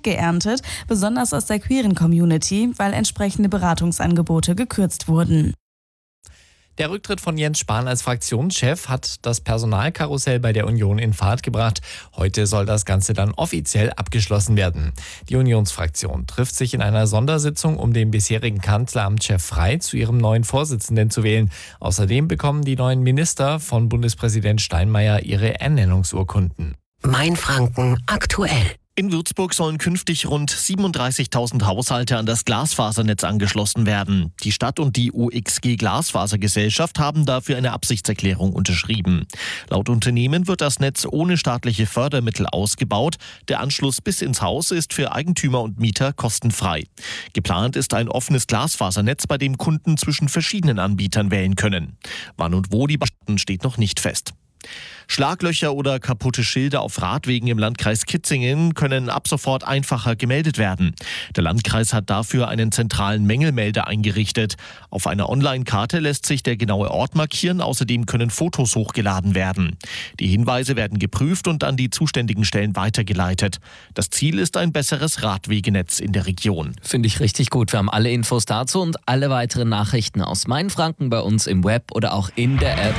geerntet, besonders aus der queeren Community, weil entsprechende Beratungsangebote gekürzt wurden. Der Rücktritt von Jens Spahn als Fraktionschef hat das Personalkarussell bei der Union in Fahrt gebracht. Heute soll das Ganze dann offiziell abgeschlossen werden. Die Unionsfraktion trifft sich in einer Sondersitzung, um den bisherigen Kanzleramtschef Frey zu ihrem neuen Vorsitzenden zu wählen. Außerdem bekommen die neuen Minister von Bundespräsident Steinmeier ihre Ernennungsurkunden. Mainfranken aktuell. In Würzburg sollen künftig rund 37.000 Haushalte an das Glasfasernetz angeschlossen werden. Die Stadt und die UXG Glasfasergesellschaft haben dafür eine Absichtserklärung unterschrieben. Laut Unternehmen wird das Netz ohne staatliche Fördermittel ausgebaut. Der Anschluss bis ins Haus ist für Eigentümer und Mieter kostenfrei. Geplant ist ein offenes Glasfasernetz, bei dem Kunden zwischen verschiedenen Anbietern wählen können. Wann und wo die Bauten steht noch nicht fest. Schlaglöcher oder kaputte Schilder auf Radwegen im Landkreis Kitzingen können ab sofort einfacher gemeldet werden. Der Landkreis hat dafür einen zentralen Mängelmelder eingerichtet. Auf einer Online-Karte lässt sich der genaue Ort markieren, außerdem können Fotos hochgeladen werden. Die Hinweise werden geprüft und an die zuständigen Stellen weitergeleitet. Das Ziel ist ein besseres Radwegenetz in der Region. Finde ich richtig gut. Wir haben alle Infos dazu und alle weiteren Nachrichten aus Mainfranken bei uns im Web oder auch in der App.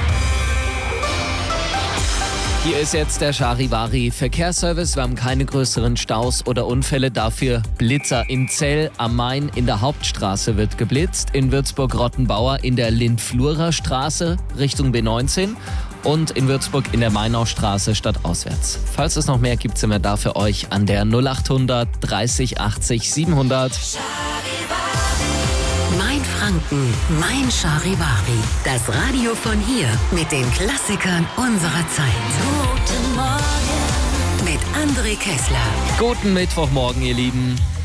Hier ist jetzt der Charivari Verkehrsservice. Wir haben keine größeren Staus oder Unfälle. Dafür Blitzer in Zell am Main. In der Hauptstraße wird geblitzt. In Würzburg-Rottenbauer in der Lindflurer Straße Richtung B19. Und in Würzburg in der Mainaustraße stadtauswärts. Falls es noch mehr gibt, sind wir da für euch an der 0800 30 80 700. Mainfranken, mein Charivari. Das Radio von hier mit den Klassikern unserer Zeit. Guten Morgen mit André Kessler. Guten Mittwochmorgen, ihr Lieben.